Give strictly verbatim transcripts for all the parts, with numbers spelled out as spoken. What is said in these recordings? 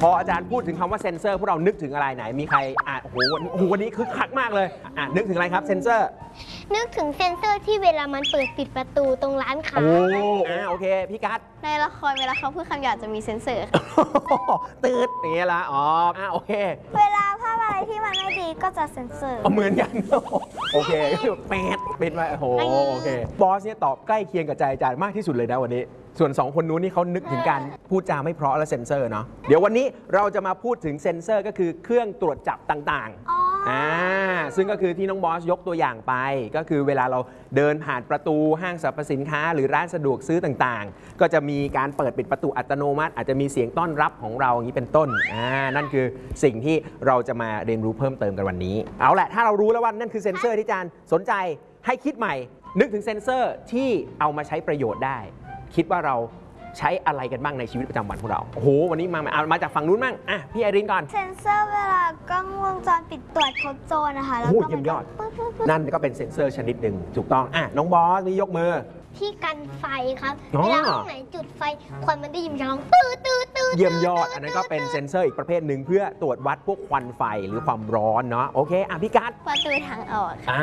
พออาจารย์พูดถึงคำว่าเซ็นเซอร์พวกเรานึกถึงอะไรไหนมีใครอ่ะโอ้โหโอ้โหวันนี้คึกคักมากเลยอ่ะนึกถึงอะไรครับเซ็นเซอร์นึกถึงเซ็นเซอร์ที่เวลามันเปิดปิดประตูตรงร้านค้าโอ้อ่าโอเคพี่กัสในละครเวลาเขาพูดคำหยาบจะมีเซ็นเซอร์ตืดอย่างเงี้ยละอ๋ออ่าโอเคเวลาภาพอะไรที่มันไม่ดีก็จะเซ็นเซอร์เหมือนกันโอเคเป็ดเป็ดมาโอ้โหโอเคบอสเนี่ยตอบใกล้เคียงกับใจอาจารย์มากที่สุดเลยนะวันนี้ส่วนสองคนนู้นนี่เขานึกถึงการพูดจาไม่เพราะและเซ็นเซอร์เนาะเดี๋ยววันนี้เราจะมาพูดถึงเซ็นเซอร์ก็คือเครื่องตรวจจับต่างๆอ่าซึ่งก็คือที่น้องบอสยกตัวอย่างไปก็คือเวลาเราเดินผ่านประตูห้างสรรพสินค้าหรือร้านสะดวกซื้อต่างๆก็จะมีการเปิดปิดประตูอัตโนมัติอาจจะมีเสียงต้อนรับของเราอย่างนี้เป็นต้นอ่านั่นคือสิ่งที่เราจะมาเรียนรู้เพิ่มเติมกันวันนี้เอาแหละถ้าเรารู้แล้วว่านั่นคือเซ็นเซอร์ที่อาจารย์สนใจให้คิดใหม่นึกถึงเซ็นเซอร์ที่เอามาใช้ประโยชน์ได้คิดว่าเราใช้อะไรกันบ้างในชีวิตประจำวันของเราโอ้โหวันนี้มาเอามาจากฝั่งนู้นบ้างอ่ะพี่ไอรินก่อนเซ็นเซอร์เวลากล้องวงจรปิดตรวจพบโจรนะคะแล้วก็เยี่ยมยอดนั่นก็เป็นเซ็นเซอร์ชนิดหนึ่งถูกต้องอ่ะน้องบอสนี่ยกมือที่กันไฟครับเวลาห้องไหนจุดไฟควันมันได้ยินจะร้องตื้อตื้อตื้อเยี่ยมยอดอันนั้นก็เป็นเซ็นเซอร์อีกประเภทหนึ่งเพื่อตรวจวัดพวกควันไฟหรือความร้อนเนาะโอเคอ่ะพี่กัสประตูทางออกอ่ะ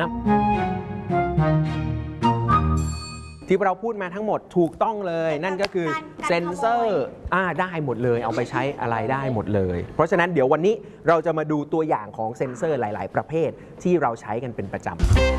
ที่เราพูดมาทั้งหมดถูกต้องเลยนั่นก็คือเซ็นเซอร์อ่าได้หมดเลยเอาไปใช้อะไรได้หมดเลยเพราะฉะนั้นเดี๋ยววันนี้เราจะมาดูตัวอย่างของเซ็นเซอร์หลายๆประเภทที่เราใช้กันเป็นประจำ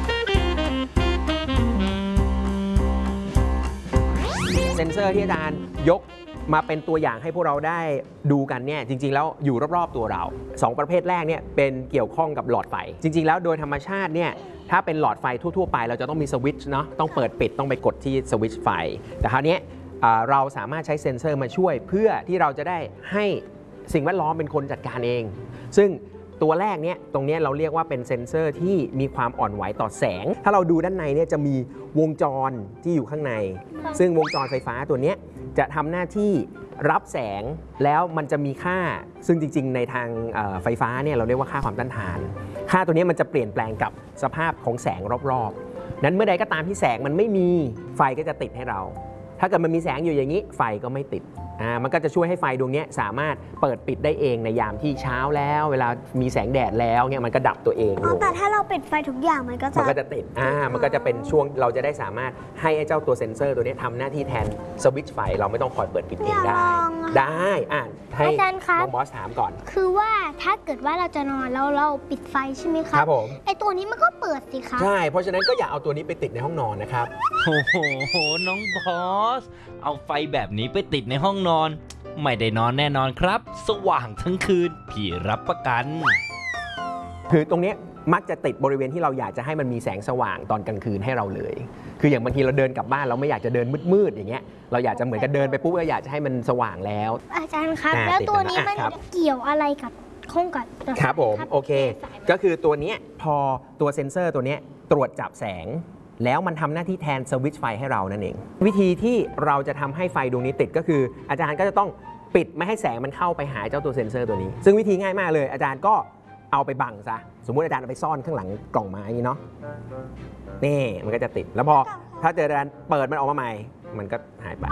เซ็นเซอร์ที่อาจารย์ยกมาเป็นตัวอย่างให้พวกเราได้ดูกันเนี่ยจริงๆแล้วอยู่รอบๆตัวเราสองประเภทแรกเนี่ยเป็นเกี่ยวข้องกับหลอดไฟจริงๆแล้วโดยธรรมชาติเนี่ยถ้าเป็นหลอดไฟทั่วๆไปเราจะต้องมีสวิตช์เนาะต้องเปิดปิดต้องไปกดที่สวิตช์ไฟแต่คราวนี้เราสามารถใช้เซ็นเซอร์มาช่วยเพื่อที่เราจะได้ให้สิ่งแวดล้อมเป็นคนจัดการเองซึ่งตัวแรกเนี่ยตรงนี้เราเรียกว่าเป็นเซ็นเซอร์ที่มีความอ่อนไหวต่อแสงถ้าเราดูด้านในเนี่ยจะมีวงจรที่อยู่ข้างในซึ่งวงจรไฟฟ้าตัวนี้จะทำหน้าที่รับแสงแล้วมันจะมีค่าซึ่งจริงๆในทางไฟฟ้าเนี่ยเราเรียกว่าค่าความต้านทานค่าตัวนี้มันจะเปลี่ยนแปลงกับสภาพของแสงรอบๆนั้นเมื่อใดก็ตามที่แสงมันไม่มีไฟก็จะติดให้เราถ้าเกิดมันมีแสงอยู่อย่างนี้ไฟก็ไม่ติดอ่ามันก็จะช่วยให้ไฟดวงนี้สามารถเปิดปิดได้เองในยามที่เช้าแล้วเวลามีแสงแดดแล้วเนี่ยมันก็ดับตัวเองแต่ถ้าเราปิดไฟทุกอย่างมันก็จะมันก็จะติดอ่ามันก็จะเป็นช่วงเราจะได้สามารถให้ไอ้เจ้าตัวเซ็นเซอร์ตัวนี้ทำหน้าที่แทนสวิตช์ไฟเราไม่ต้องคอยเปิดปิดเองได้ได้อ่าให้น้องบอสถามก่อนคือว่าถ้าเกิดว่าเราจะนอนแล้วเราปิดไฟใช่ไหมครับครับผมไอ้ตัวนี้มันก็เปิดสิครับใช่เพราะฉะนั้นก็อย่าเอาตัวนี้ไปติดในห้องนอนนะครับโอ้โหน้องบอสเอาไฟแบบนี้ไปติดในห้องนอนไม่ได้นอนแน่นอนครับสว่างทั้งคืนพี่รับประกันคือตรงนี้มักจะติดบริเวณที่เราอยากจะให้มันมีแสงสว่างตอนกลางคืนให้เราเลยคืออย่างบางทีเราเดินกลับบ้านเราไม่อยากจะเดินมืดๆอย่างเงี้ยเราอยากจะเหมือนกับเดินไปปุ๊บเราอยากจะให้มันสว่างแล้วอาจารย์ครับแล้วตัวนี้มันเกี่ยวอะไรกับข้องกับครับผมโอเคก็คือตัวนี้พอตัวเซ็นเซอร์ตัวนี้ตรวจจับแสงแล้วมันทำหน้าที่แทนสวิตช์ไฟให้เรานั่นเองวิธีที่เราจะทำให้ไฟดวงนี้ติดก็คืออาจารย์ก็จะต้องปิดไม่ให้แสงมันเข้าไปหาเจ้าตัวเซ็นเซอร์ตัวนี้ซึ่งวิธีง่ายมากเลยอาจารย์ก็เอาไปบังซะสมมุติอาจารย์เอาไปซ่อนข้างหลังกล่องไม้นี่เนาะนี่มันก็จะติดแล้วพอถ้าเจออาจารย์เปิดมันออกมาใหม่มันก็หายไป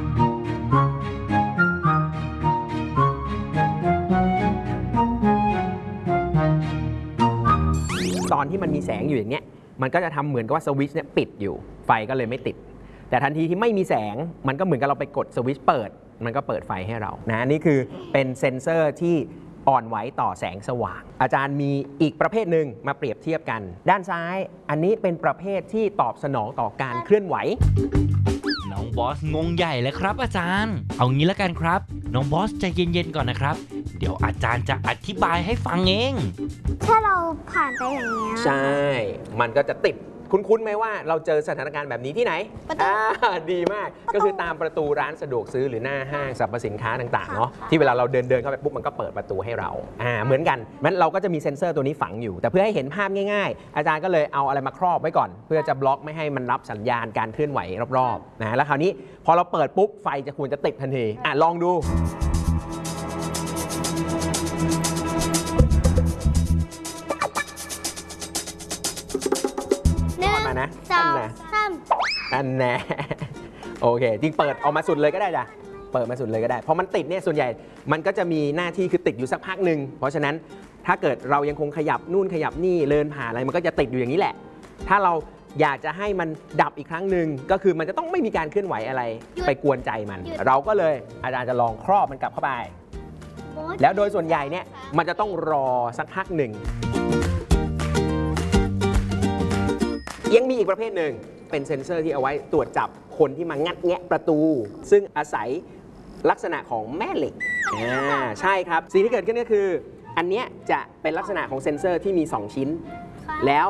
ตอนที่มันมีแสงอยู่อย่างเนี้ยมันก็จะทำเหมือนกับว่าสวิตช์เนี่ยปิดอยู่ไฟก็เลยไม่ติดแต่ทันทีที่ไม่มีแสงมันก็เหมือนกับเราไปกดสวิตช์เปิดมันก็เปิดไฟให้เรานะนี่คือเป็นเซ็นเซอร์ที่อ่อนไหวต่อแสงสว่างอาจารย์มีอีกประเภทหนึ่งมาเปรียบเทียบกันด้านซ้ายอันนี้เป็นประเภทที่ตอบสนองต่อการเคลื่อนไหวน้องบอสงงใหญ่เลยครับอาจารย์เอางี้แล้วกันครับน้องบอสใจเย็นๆก่อนนะครับเดี๋ยวอาจารย์จะอธิบายให้ฟังเองถ้าเราผ่านไปอย่างเงี้ยใช่มันก็จะติดคุ้นๆไหมว่าเราเจอสถานการณ์แบบนี้ที่ไหนอ่าดีมากก็คือตามประตูร้านสะดวกซื้อหรือหน้าห้างสรรพสินค้าต่างๆเนาะที่เวลาเราเดินเดินเข้าไปปุ๊บมันก็เปิดประตูให้เราอ่าเหมือนกันงั้นเราก็จะมีเซ็นเซอร์ตัวนี้ฝังอยู่แต่เพื่อให้เห็นภาพง่ายๆอาจารย์ก็เลยเอาอะไรมาครอบไว้ก่อนเพื่อจะบล็อกไม่ให้มันรับสัญญาณการเคลื่อนไหวรอบๆนะแล้วคราวนี้พอเราเปิดปุ๊บไฟจะควรจะติดทันทีอ่ะลองดูนะสองสามอันแน่โอเคจริงเปิดออกมาสุดเลยก็ได้จ้ะเปิดมาสุดเลยก็ได้พอมันติดเนี่ยส่วนใหญ่มันก็จะมีหน้าที่คือติดอยู่สักพักหนึ่งเพราะฉะนั้นถ้าเกิดเรายังคงขยับนู่นขยับนี่เลินผ่านอะไรมันก็จะติดอยู่อย่างนี้แหละถ้าเราอยากจะให้มันดับอีกครั้งหนึ่งก็คือมันจะต้องไม่มีการเคลื่อนไหวอะไรไปกวนใจมัน เราก็เลยอาจารย์จะลองครอบมันกลับเข้าไปแล้วโดยส่วนใหญ่เนี่ยมันจะต้องรอสักพักหนึ่งยังมีอีกประเภทหนึ่งเป็นเซ็นเซอร์ที่เอาไว้ตรวจจับคนที่มางัดแงะประตู ซึ่งอาศัยลักษณะของแม่เหล็กอ่าใช่ครับสิ่งที่เกิดขึ้นก็คืออันเนี้ยจะเป็นลักษณะของเซ็นเซอร์ที่มีสองชิ้นแล้ว